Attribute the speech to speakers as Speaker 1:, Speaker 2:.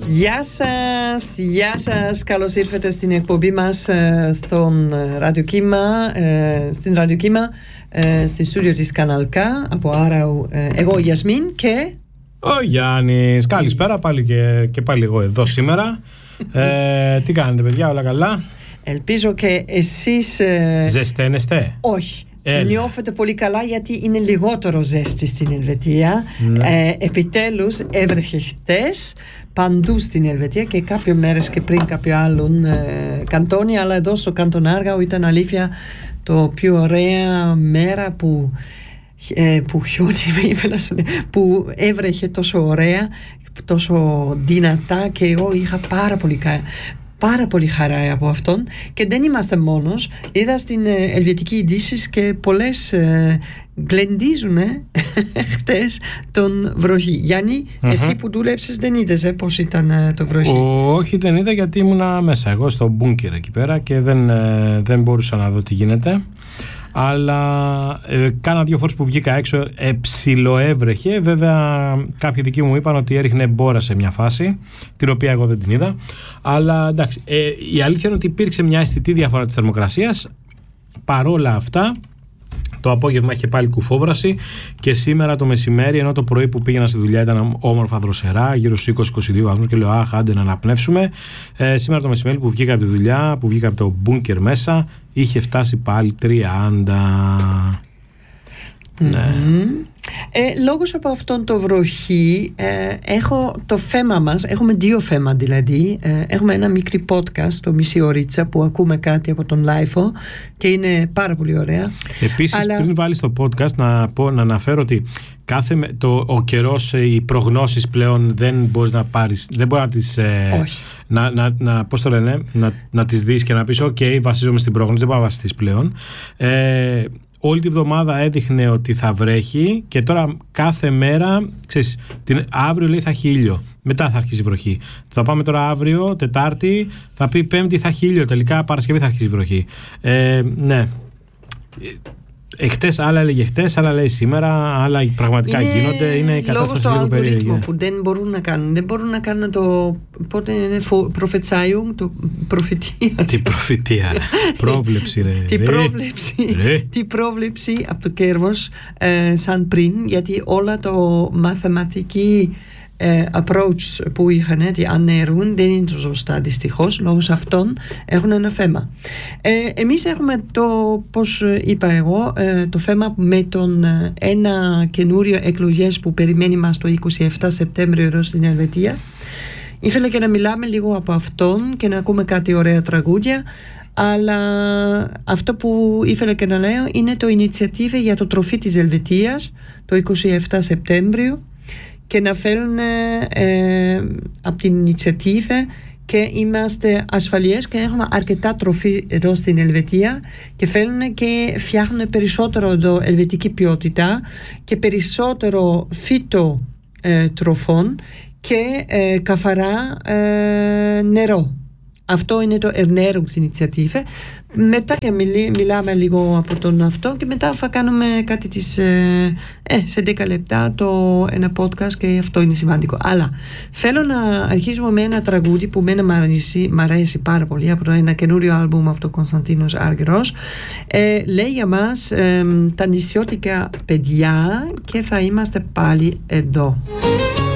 Speaker 1: Γεια σας, καλώς ήρθατε στην εκπομπή μας στην Ραδιοκύμα, στη στούντιο της Κανάλ K από Άραου, εγώ Γιασμίν και...
Speaker 2: Ο Γιάννης, καλησπέρα πάλι και πάλι εγώ εδώ σήμερα. Τι κάνετε παιδιά, όλα καλά?
Speaker 1: Ελπίζω και εσείς...
Speaker 2: Ζεσταίνεστε?
Speaker 1: Όχι. Νιώθετε πολύ καλά γιατί είναι λιγότερο ζέστη στην Ελβετία. Επιτέλους έβρεχε χτες παντού στην Ελβετία και κάποιες μέρες και πριν κάποιο άλλον καντόνι, αλλά εδώ στο καντόν Άργαου ήταν αλήθεια το πιο ωραία μέρα που χιόνι, που έβρεχε τόσο ωραία, τόσο δυνατά, και εγώ είχα πάρα πολύ χαρά από αυτόν. Και δεν είμαστε μόνος. Είδα στην ελβετική ειδήσεις και πολλές γλεντίζουν χτες τον βροχή. Γιάννη, εσύ που δούλεψες δεν είδες πώς ήταν το βροχή?
Speaker 2: Όχι, δεν είδα γιατί ήμουνα μέσα εγώ στο μπούνκερ εκεί πέρα και δεν μπορούσα να δω τι γίνεται. Αλλά κάνα 2 φορές που βγήκα έξω ψιλοέβρεχε. Βέβαια κάποιοι δικοί μου είπαν ότι έριχνε μπόρα σε μια φάση, την οποία εγώ δεν την είδα. Αλλά εντάξει, η αλήθεια είναι ότι υπήρξε μια αισθητή διαφορά της θερμοκρασίας. Παρόλα αυτά, το απόγευμα είχε πάλι κουφόβραση και σήμερα το μεσημέρι, ενώ το πρωί που πήγαινα στη δουλειά ήταν όμορφα δροσερά, γύρω στους 20-22 βαθμούς, και λέω αχ, άντε να αναπνεύσουμε. Σήμερα το μεσημέρι που βγήκα από τη δουλειά, που βγήκα από το μπούνκερ μέσα, είχε φτάσει πάλι 30. Ναι.
Speaker 1: Λόγω από αυτόν το βροχή έχω το θέμα μας, έχουμε 2 θέματα δηλαδή. Έχουμε ένα μικρή podcast, το μισή ωρίτσα, που ακούμε κάτι από τον Λάιφο και είναι πάρα πολύ ωραία.
Speaker 2: Επίσης, πριν βάλεις το podcast, να αναφέρω ότι ο καιρός, οι προγνώσεις πλέον δεν μπορείς να πάρεις, δεν μπορεί να τις πώς το λένε, να τις δεις και να πεις ok, βασίζομαι στην πρόγνωση, δεν μπορεί να βασιστείς πλέον. Όλη τη βδομάδα έδειχνε ότι θα βρέχει και τώρα κάθε μέρα, ξέρεις, αύριο λέει θα έχει ήλιο, μετά θα αρχίσει η βροχή. Θα πάμε τώρα αύριο, Τετάρτη, θα πει Πέμπτη θα έχει ήλιο, τελικά Παρασκευή θα αρχίσει η βροχή. Ναι. Χτες άλλα έλεγε χτες, άλλα λέει σήμερα, άλλα πραγματικά γίνονται. Είναι η κατάσταση λίγο περίεργη.
Speaker 1: Λόγω του αλγορίθμου που δεν μπορούν να κάνουν. Δεν μπορούν να κάνουν το. Πότε είναι προφετσάιουμ, το προφητεία.
Speaker 2: Τι προφητεία. Πρόβλεψη, ρε.
Speaker 1: Τι πρόβλεψη από το κέρβος σαν πριν, γιατί όλα το μαθηματική approach που είχαν, τι ανέρουν, δεν είναι το σωστά δυστυχώς. Λόγω αυτών έχουν ένα θέμα. Εμείς έχουμε το, πώς είπα εγώ, το θέμα με τον ένα καινούριο εκλογές που περιμένει μας το 27 Σεπτέμβριο εδώ στην Ελβετία. Ήθελα και να μιλάμε λίγο από αυτόν και να ακούμε κάτι ωραία τραγούδια. Αλλά αυτό που ήθελα και να λέω είναι το initiative για το τροφή της Ελβετίας το 27 Σεπτέμβριο, και να φέρουν από την initiative και είμαστε ασφαλείς και έχουμε αρκετά τροφή εδώ στην Ελβετία και θέλουν και φτιάχνουν περισσότερο εδώ ελβετική ποιότητα και περισσότερο φυτο τροφών και καθαρά νερό. Αυτό είναι το Ernährungsinitiative. Μετά και μιλάμε λίγο από τον αυτό και μετά θα κάνουμε κάτι σε 10 λεπτά ένα podcast, και αυτό είναι σημαντικό. Αλλά θέλω να αρχίσουμε με ένα τραγούδι που μ' αρέσει πάρα πολύ, από ένα καινούριο άλμπουμ από τον Κωνσταντίνος Άργυρος. Λέει για μας τα νησιώτικα παιδιά και θα είμαστε πάλι εδώ.